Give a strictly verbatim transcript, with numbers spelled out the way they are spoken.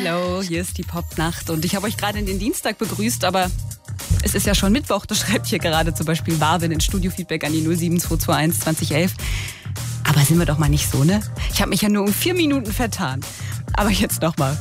Hello, hier ist die Popnacht und ich habe euch gerade in den Dienstag begrüßt, aber es ist ja schon Mittwoch, das schreibt hier gerade zum Beispiel Marvin in Studio-Feedback an die null sieben zwei zwei eins zwanzig elf. Aber sind wir doch mal nicht so, ne? Ich habe mich ja nur um vier Minuten vertan. Aber jetzt nochmal.